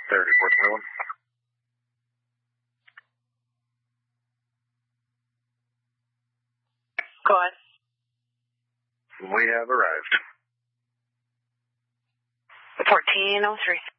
30, Fort Wheeler. Go ahead. We have arrived. 1403.